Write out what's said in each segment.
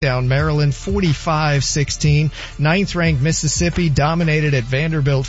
Down Maryland 45-16. Ninth-ranked Mississippi dominated at Vanderbilt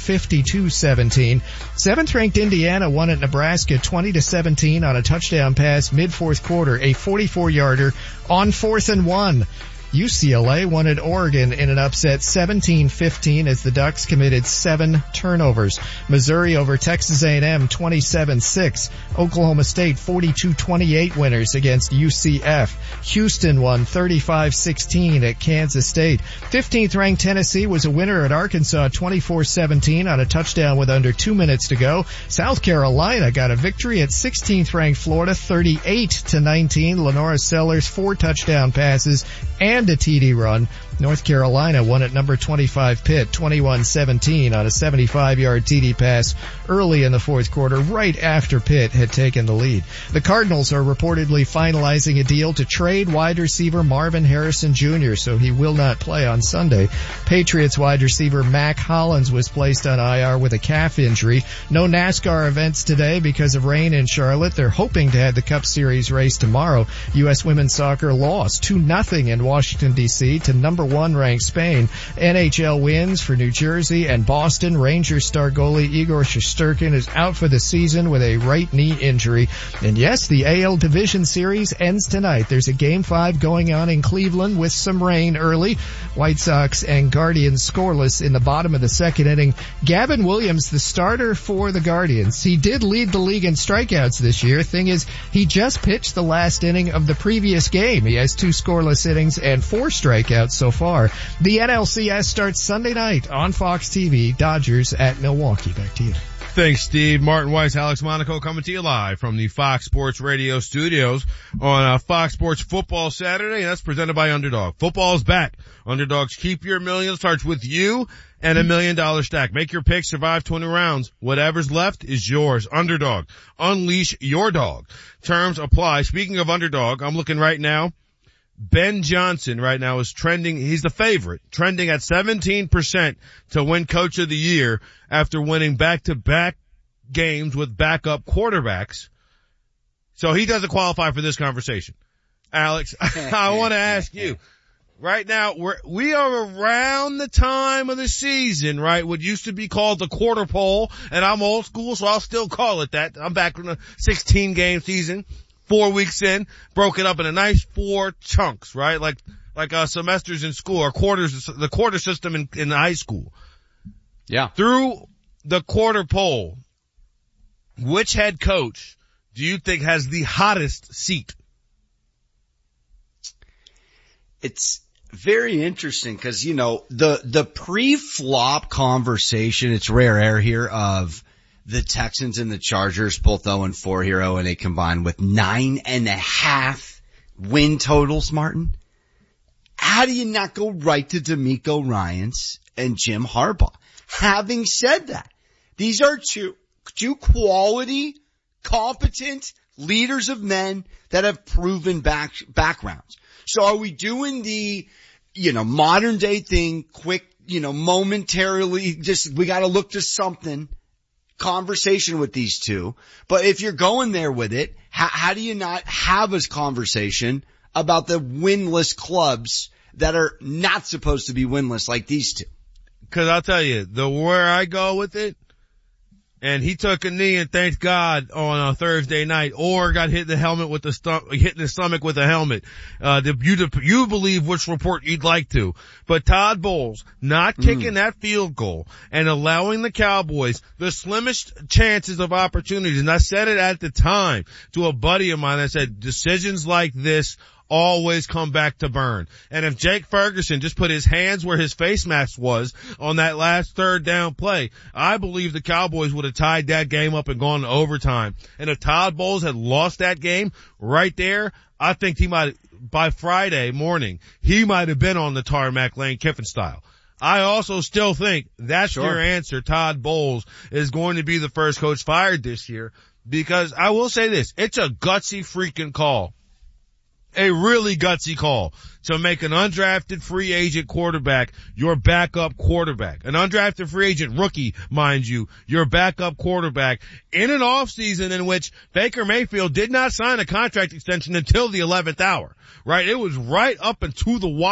52-17. Seventh-ranked Indiana won at Nebraska 20-17 on a touchdown pass mid-fourth quarter, a 44-yarder on 4th and 1. UCLA won at Oregon in an upset 17-15 as the Ducks committed 7 turnovers. Missouri over Texas A&M 27-6. Oklahoma State 42-28 winners against UCF. Houston won 35-16 at Kansas State. 15th ranked Tennessee was a winner at Arkansas 24-17 on a touchdown with under 2 minutes to go. South Carolina got a victory at 16th ranked Florida 38-19. Lenora Sellers 4 touchdown passes and a TD run. North Carolina won at number 25 Pitt 21-17 on a 75-yard TD pass early in the fourth quarter, right after Pitt had taken the lead. The Cardinals are reportedly finalizing a deal to trade wide receiver Marvin Harrison Jr., so he will not play on Sunday. Patriots wide receiver Mac Hollins was placed on IR with a calf injury. No NASCAR events today because of rain in Charlotte. They're hoping to have the Cup Series race tomorrow. U.S. women's soccer lost 2-0 in Washington, D.C. to number 1 ranked Spain. NHL wins for New Jersey and Boston. Rangers star goalie Igor Shesterkin is out for the season with a right knee injury. And yes, the AL Division Series ends tonight. There's a Game 5 going on in Cleveland with some rain early. White Sox and Guardians scoreless in the bottom of the second inning. Gavin Williams, the starter for the Guardians. He did lead the league in strikeouts this year. Thing is, he just pitched the last inning of the previous game. He has 2 scoreless innings and 4 strikeouts so far. The NLCS starts Sunday night on Fox TV. Dodgers at Milwaukee. Back to you. Thanks, Steve. Martin Weiss, Alex Monaco coming to you live from the Fox Sports Radio studios on Fox Sports Football Saturday, and that's presented by Underdog. Football is back. Underdog's Keep Your Million starts with you and $1 million stack. Make your pick, survive 20 rounds. Whatever's left is yours. Underdog. Unleash your dog. Terms apply. Speaking of Underdog, I'm looking right now. Ben Johnson right now is trending, he's the favorite, trending at 17% to win Coach of the Year after winning back-to-back games with backup quarterbacks. So he doesn't qualify for this conversation. Alex, I want to ask you, right now, we are around the time of the season, right? What used to be called the quarter pole, and I'm old school, so I'll still call it that. I'm back from the 16-game season. 4 weeks in, broke it up in a nice 4 chunks, right? Like semesters in school or quarters, the quarter system in high school. Yeah. Through the quarter poll, which head coach do you think has the hottest seat? It's very interesting because, you know, the pre-flop conversation, it's rare air here of the Texans and the Chargers, both 0-4 here, 0-8 combined with 9.5 win totals, Martin. How do you not go right to DeMeco Ryans and Jim Harbaugh? Having said that, these are two quality, competent leaders of men that have proven backgrounds. So are we doing the, modern day thing, quick, momentarily, just we gotta look to something, conversation with these two? But if you're going there with it, how do you not have a conversation about the winless clubs that are not supposed to be winless like these two? Cause I'll tell you, where I go with it, and he took a knee and thanked God on a Thursday night, or got hit in the helmet with hit in the stomach with a helmet. You believe which report you'd like to. But Todd Bowles not kicking that field goal and allowing the Cowboys the slimmest chances of opportunities. And I said it at the time to a buddy of mine. I said, decisions like this always come back to burn. And if Jake Ferguson just put his hands where his face mask was on that last third down play, I believe the Cowboys would have tied that game up and gone to overtime. And if Todd Bowles had lost that game right there, I think he might, by Friday morning, he might have been on the tarmac Lane Kiffin style. I also still think that's your answer. Todd Bowles is going to be the first coach fired this year, because I will say this, it's a gutsy freaking call a really gutsy call to make an undrafted free agent quarterback your backup quarterback. An undrafted free agent rookie, mind you, your backup quarterback in an offseason in which Baker Mayfield did not sign a contract extension until the 11th hour, right? It was right up and to the wire.